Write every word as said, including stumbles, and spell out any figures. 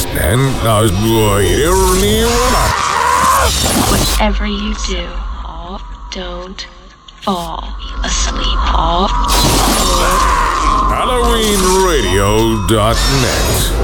En als je niet Whatever you do, don't fall asleep. Halloween Radio dot net